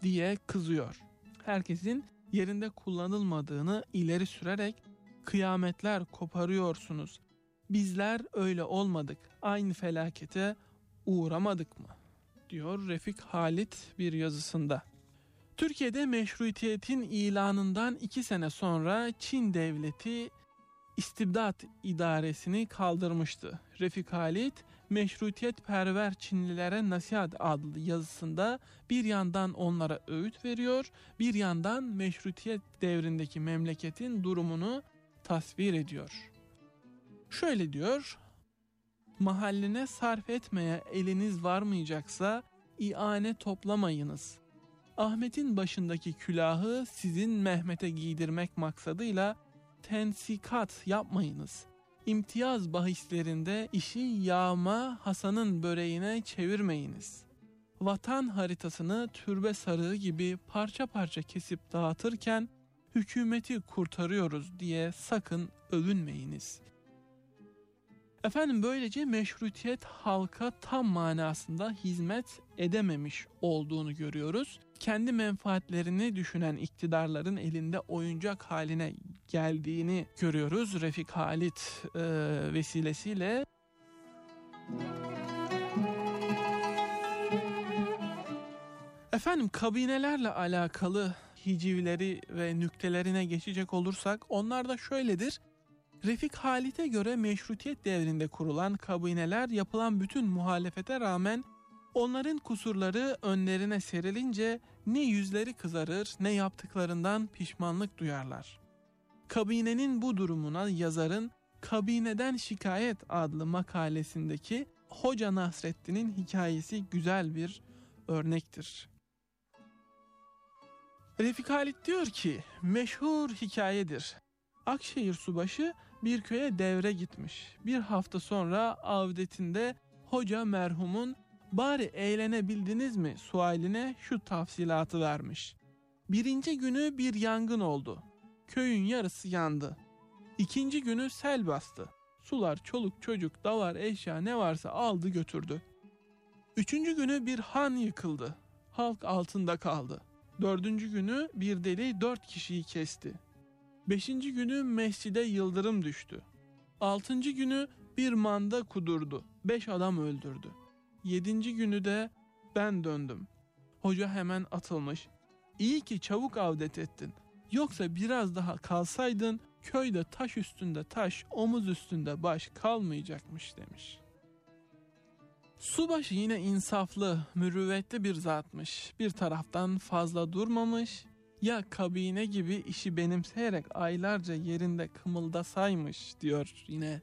diye kızıyor. Herkesin yerinde kullanılmadığını ileri sürerek kıyametler koparıyorsunuz. Bizler öyle olmadık. Aynı felakete uğramadık mı? Diyor Refik Halit bir yazısında. Türkiye'de meşrutiyetin ilanından 2 sene sonra Çin devleti istibdat idaresini kaldırmıştı. Refik Halit, Meşrutiyetperver Çinlilere Nasihat adlı yazısında bir yandan onlara öğüt veriyor, bir yandan meşrutiyet devrindeki memleketin durumunu tasvir ediyor. Şöyle diyor: mahalline sarf etmeye eliniz varmayacaksa iane toplamayınız. Ahmet'in başındaki külahı sizin Mehmet'e giydirmek maksadıyla tensikat yapmayınız. İmtiyaz bahislerinde işi yağma Hasan'ın böreğine çevirmeyiniz. Vatan haritasını türbe sarığı gibi parça parça kesip dağıtırken hükümeti kurtarıyoruz diye sakın övünmeyiniz. Efendim, böylece meşrutiyet halka tam manasında hizmet edememiş olduğunu görüyoruz. Kendi menfaatlerini düşünen iktidarların elinde oyuncak haline geldiğini görüyoruz Refik Halit vesilesiyle. Efendim, kabinelerle alakalı hicivleri ve nüktelerine geçecek olursak onlar da şöyledir. Refik Halit'e göre meşrutiyet devrinde kurulan kabineler yapılan bütün muhalefete rağmen onların kusurları önlerine serilince ne yüzleri kızarır ne yaptıklarından pişmanlık duyarlar. Kabinenin bu durumuna yazarın Kabineden Şikayet adlı makalesindeki Hoca Nasreddin'in hikayesi güzel bir örnektir. Refik Halit diyor ki, meşhur hikayedir. Akşehir subaşı bir köye devre gitmiş. Bir hafta sonra avdetinde hoca merhumun "Bari eğlenebildiniz mi?" sualine şu tafsilatı vermiş. 1. günü bir yangın oldu. Köyün yarısı yandı. 2. günü sel bastı. Sular çoluk çocuk, davar, eşya ne varsa aldı götürdü. 3. günü bir han yıkıldı. Halk altında kaldı. 4. günü bir deli 4 kişiyi kesti. 5. günü mescide yıldırım düştü. 6. günü bir manda kudurdu. 5 adam öldürdü. 7. günü de ben döndüm. Hoca hemen atılmış. İyi ki çabuk avdet ettin. Yoksa biraz daha kalsaydın köyde taş üstünde taş, omuz üstünde baş kalmayacakmış demiş. Subaşı yine insaflı, mürüvvetli bir zatmış. Bir taraftan fazla durmamış, ya kabine gibi işi benimseyerek aylarca yerinde kımıldasaymış diyor yine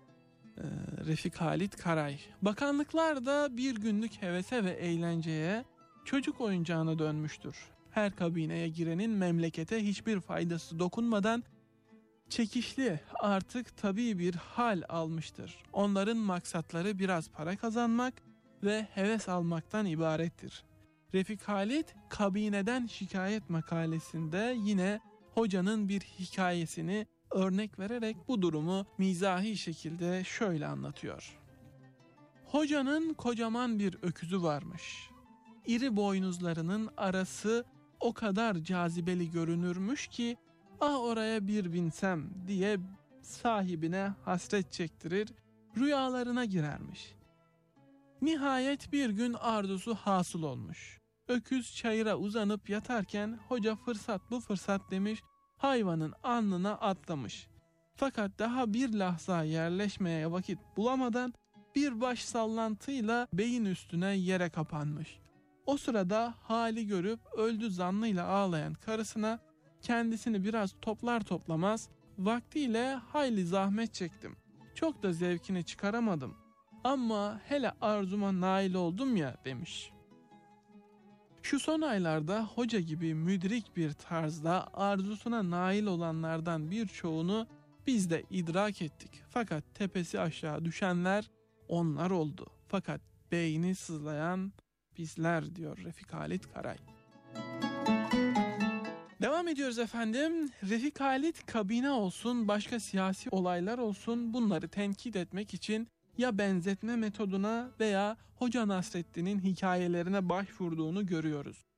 Refik Halit Karay. Bakanlıklar da bir günlük hevese ve eğlenceye, çocuk oyuncağına dönmüştür. Her kabineye girenin memlekete hiçbir faydası dokunmadan çekişli, artık tabii bir hal almıştır. Onların maksatları biraz para kazanmak ve heves almaktan ibarettir. Refik Halit Kabineden Şikayet makalesinde yine hocanın bir hikayesini örnek vererek bu durumu mizahi şekilde şöyle anlatıyor. Hocanın kocaman bir öküzü varmış. İri boynuzlarının arası o kadar cazibeli görünürmüş ki "Ah oraya bir binsem" diye sahibine hasret çektirir, rüyalarına girermiş. Nihayet bir gün arzusu hasıl olmuş. Öküz çayıra uzanıp yatarken hoca fırsat bu fırsat demiş, hayvanın alnına atlamış. Fakat daha bir lahza yerleşmeye vakit bulamadan bir baş sallantıyla beyin üstüne yere kapanmış. O sırada hali görüp öldü zannıyla ağlayan karısına kendisini biraz toplar toplamaz vaktiyle hayli zahmet çektim. Çok da zevkini çıkaramadım. Ama hele arzuma nail oldum ya demiş. Şu son aylarda hoca gibi müdrik bir tarzda arzusuna nail olanlardan birçoğunu biz de idrak ettik. Fakat tepesi aşağı düşenler onlar oldu. Fakat beyni sızlayan bizler diyor Refik Halit Karay. Devam ediyoruz efendim. Refik Halit kabine olsun, başka siyasi olaylar olsun bunları tenkit etmek için ya benzetme metoduna veya Hoca Nasreddin'in hikayelerine başvurduğunu görüyoruz.